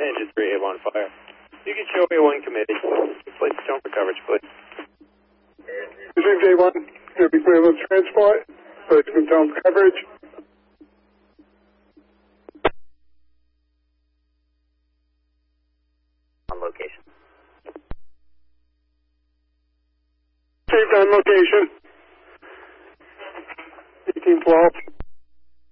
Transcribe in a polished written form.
Engine 3 on fire. You can show me one committed. Please tone for coverage, please. Using J1, going to be clear with transport. Please tone for coverage. On location. Saved on location. 1812.